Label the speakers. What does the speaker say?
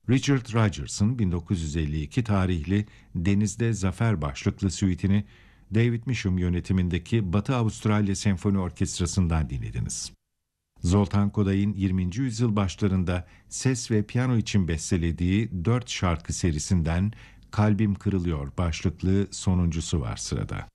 Speaker 1: Richard Rodgers'ın 1952 tarihli Denizde Zafer başlıklı süitini David Measham yönetimindeki Batı Avustralya Senfoni Orkestrası'ndan dinlediniz. Zoltan Koday'ın 20. yüzyıl başlarında ses ve piyano için bestelediği 4 şarkı serisinden Kalbim Kırılıyor başlıklı sonuncusu var sırada.